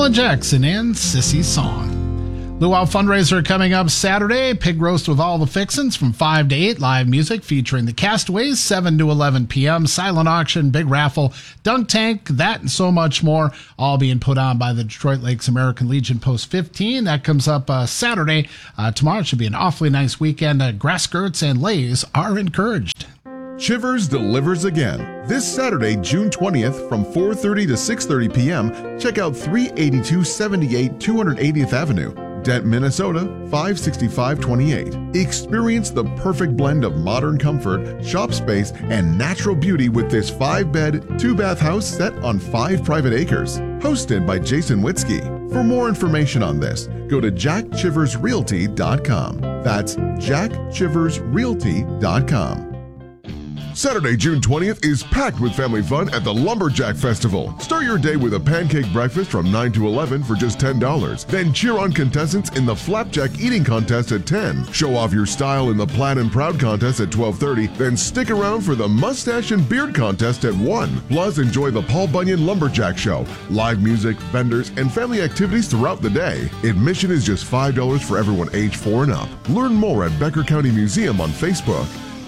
Alan Jackson and Sissy Song. Luau fundraiser coming up Saturday. Pig roast with all the fixins from 5 to 8. Live music featuring the Castaways, 7 to 11 p.m. Silent auction, big raffle, dunk tank, that and so much more. All being put on by the Detroit Lakes American Legion Post 15. That comes up Saturday. Tomorrow should be an awfully nice weekend. Grass skirts and leis are encouraged. Chivers delivers again. This Saturday, June 20th from 4:30 to 6:30 p.m., check out 38278 280th Avenue, Dent, Minnesota, 56528. Experience the perfect blend of modern comfort, shop space, and natural beauty with this 5-bed, 2-bath house set on 5 private acres. Hosted by Jason Witzke. For more information on this, go to jackchiversrealty.com. That's jackchiversrealty.com. Saturday, June 20th is packed with family fun at the Lumberjack Festival. Start your day with a pancake breakfast from 9 to 11 for just $10. Then cheer on contestants in the Flapjack Eating Contest at 10. Show off your style in the Plaid and Proud Contest at 12:30. Then stick around for the Mustache and Beard Contest at 1. Plus, enjoy the Paul Bunyan Lumberjack Show, live music, vendors, and family activities throughout the day. Admission is just $5 for everyone age 4 and up. Learn more at Becker County Museum on Facebook.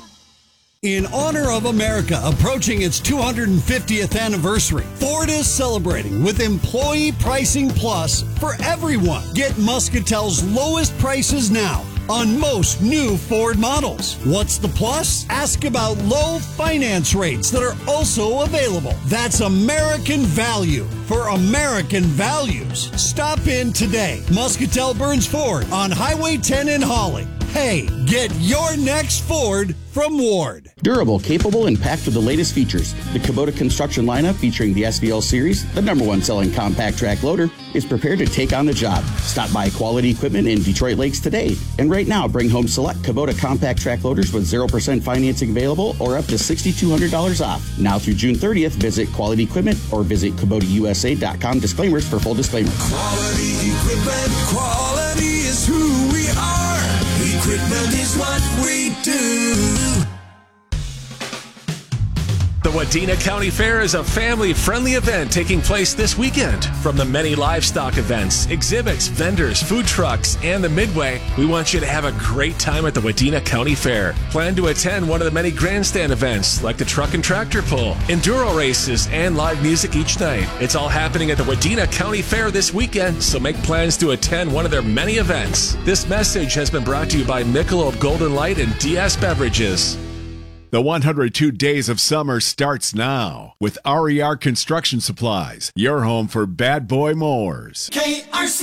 In honor of America approaching its 250th anniversary, Ford is celebrating with Employee Pricing Plus for everyone. Get Muscatel's lowest prices now on most new Ford models. What's the plus? Ask about low finance rates that are also available. That's American value for American values. Stop in today. Muscatel Burns Ford on Highway 10 in Holly. Hey, get your next Ford from Ward. Durable, capable, and packed with the latest features. The Kubota construction lineup featuring the SVL series, the #1 selling compact track loader, is prepared to take on the job. Stop by Quality Equipment in Detroit Lakes today. And right now, bring home select Kubota compact track loaders with 0% financing available or up to $6,200 off. Now through June 30th, visit Quality Equipment or visit KubotaUSA.com. Disclaimers for full disclaimer. Quality Equipment, quality is who we are. Equipment is what we do. The Wadena County Fair is a family-friendly event taking place this weekend. From the many livestock events, exhibits, vendors, food trucks, and the Midway, we want you to have a great time at the Wadena County Fair. Plan to attend one of the many grandstand events like the truck and tractor pull, enduro races, and live music each night. It's all happening at the Wadena County Fair this weekend, so make plans to attend one of their many events. This message has been brought to you by Michelob Golden Light and DS Beverages. The 102 Days of Summer starts now with RER Construction Supplies, your home for bad boy mowers. KRC